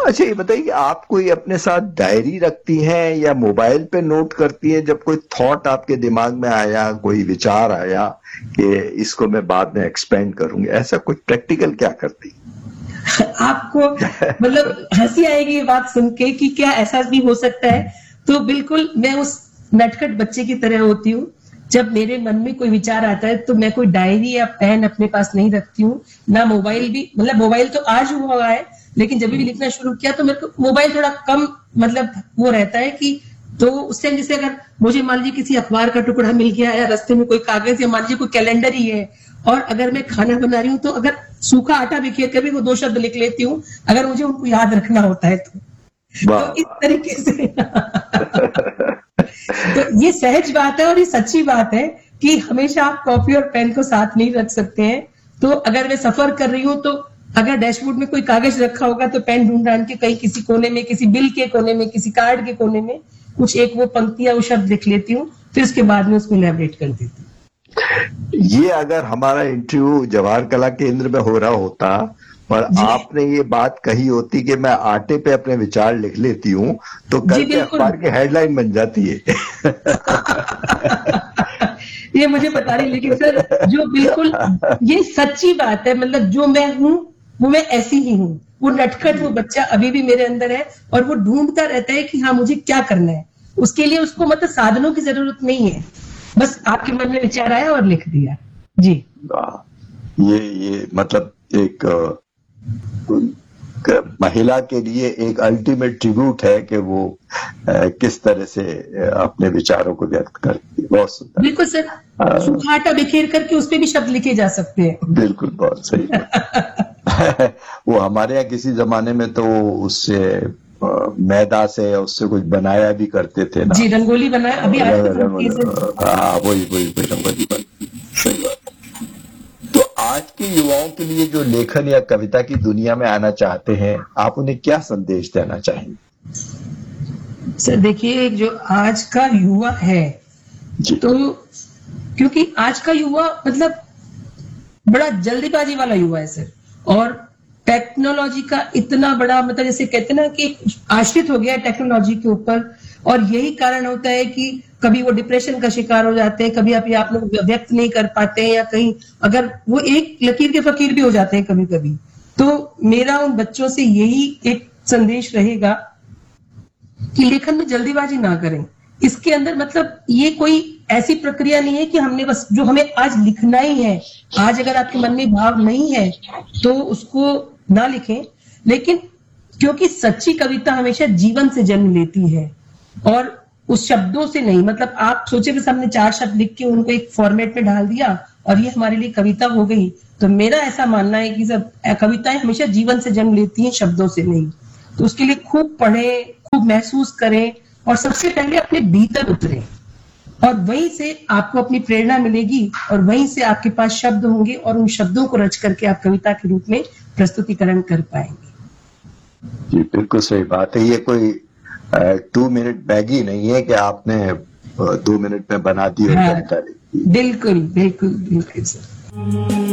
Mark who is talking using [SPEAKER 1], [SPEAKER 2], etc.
[SPEAKER 1] अच्छा, ये बताइए कि आप कोई अपने साथ डायरी रखती हैं या मोबाइल पे नोट करती हैं जब कोई थॉट आपके दिमाग में आया, कोई विचार आया कि इसको मैं बाद में एक्सपेंड करूंगी, ऐसा कुछ प्रैक्टिकल क्या करती?
[SPEAKER 2] आपको मतलब हंसी आएगी ये बात सुन के कि क्या ऐसा भी हो सकता है। तो बिल्कुल मैं उस नटखट बच्चे की तरह होती हूँ। जब मेरे मन में कोई विचार आता है तो मैं कोई डायरी या पेन अपने पास नहीं रखती हूँ, ना मोबाइल भी। मतलब मोबाइल तो आज हुआ है, लेकिन जब भी लिखना शुरू किया तो मेरे को मोबाइल थोड़ा कम मतलब वो रहता है कि तो उससे जैसे अगर मुझे मान लीजिए किसी अखबार का टुकड़ा मिल गया या रास्ते में कोई कागज या मान लीजिए कोई कैलेंडर ही है, और अगर मैं खाना बना रही हूँ तो अगर सूखा आटा बिखेर कर भी वो 2 शब्द लिख लेती हूँ, अगर मुझे उनको याद रखना होता है तो।
[SPEAKER 1] वाह
[SPEAKER 2] तो इस तरीके से तो ये सहज बात है और ये सच्ची बात है कि हमेशा आप कॉपी और पेन को साथ नहीं रख सकते हैं। तो अगर मैं सफर कर रही हूँ तो अगर डैशबोर्ड में कोई कागज रखा होगा तो पेन ढूंढ के कहीं किसी कोने में, किसी बिल के कोने में, किसी कार्ड के कोने में कुछ एक वो पंक्ति या वो शब्द लिख लेती हूँ, फिर उसके बाद में उसको इलैबोरेट कर देती हूँ।
[SPEAKER 1] ये अगर हमारा इंटरव्यू जवाहर कला केंद्र में हो रहा होता और
[SPEAKER 2] जी
[SPEAKER 1] आपने ये बात कही होती कि मैं आटे पे अपने विचार लिख लेती हूँ, तो
[SPEAKER 2] जी
[SPEAKER 1] कल के
[SPEAKER 2] बिल्कुल।
[SPEAKER 1] अखबार की हेडलाइन बन जाती है।
[SPEAKER 2] ये मुझे पता नहीं, लेकिन सर जो बिल्कुल ये सच्ची बात है। मतलब जो मैं हूँ वो मैं ऐसी ही हूँ। वो नटखट वो बच्चा अभी भी मेरे अंदर है और वो ढूंढता रहता है कि हाँ मुझे क्या करना है। उसके लिए उसको मतलब साधनों की जरूरत नहीं है, बस आपके मन में विचार आया और लिख दिया। जी
[SPEAKER 1] ये मतलब एक महिला के लिए एक अल्टीमेट ट्रिब्यूट है कि वो किस तरह से अपने विचारों को व्यक्त करती है। बहुत सुंदर।
[SPEAKER 2] बिल्कुल सर, सूखा आटा बिखेर करके उस पर भी शब्द लिखे जा सकते हैं।
[SPEAKER 1] बिल्कुल, बहुत सही। वो हमारे यहाँ किसी जमाने में तो उससे मैदा से उससे कुछ बनाया भी करते थे ना।
[SPEAKER 2] जी रंगोली बनाए, अभी आज भी बनती है सर।
[SPEAKER 1] हाँ, वही वही वही रंगोली बनती। सही बात। तो आज के युवाओं के लिए जो लेखन या कविता की दुनिया में आना चाहते हैं, आप उन्हें क्या संदेश देना चाहेंगे?
[SPEAKER 2] सर देखिए, जो आज का युवा है
[SPEAKER 1] जी
[SPEAKER 2] तो क्योंकि आज का युवा मतलब बड़ा जल्दीबाजी वाला युवा है सर, और टेक्नोलॉजी का इतना बड़ा मतलब जैसे कहते हैं ना कि आश्रित हो गया है टेक्नोलॉजी के ऊपर। और यही कारण होता है कि कभी वो डिप्रेशन का शिकार हो जाते हैं, कभी आप लोग व्यक्त नहीं कर पाते हैं, या कहीं अगर वो एक लकीर के फकीर भी हो जाते हैं कभी कभी। तो मेरा उन बच्चों से यही एक संदेश रहेगा कि लेखन में जल्दीबाजी ना करें। इसके अंदर मतलब ये कोई ऐसी प्रक्रिया नहीं है कि हमने बस जो हमें आज लिखना ही है, आज अगर आपके मन में भाव नहीं है तो उसको ना लिखें। लेकिन क्योंकि सच्ची कविता हमेशा जीवन से जन्म लेती है और उस शब्दों से नहीं। मतलब आप सोचे बस हमने 4 शब्द लिख के उनको एक फॉर्मेट में डाल दिया और ये हमारे लिए कविता हो गई। तो मेरा ऐसा मानना है कि सब कविताएं हमेशा जीवन से जन्म लेती हैं, शब्दों से नहीं। तो उसके लिए खूब पढ़ें, खूब महसूस करें और सबसे पहले अपने भीतर उतरें, और वहीं से आपको अपनी प्रेरणा मिलेगी और वहीं से आपके पास शब्द होंगे और उन शब्दों को रच करके आप कविता के रूप में प्रस्तुतिकरण कर पाएंगे।
[SPEAKER 1] जी, बिल्कुल सही बात है। ये कोई 2 मिनट मैगी नहीं है कि आपने 2 मिनट में बना दी और
[SPEAKER 2] हाँ
[SPEAKER 1] कविता लिख दी।
[SPEAKER 2] बिल्कुल बिल्कुल बिल्कुल सर।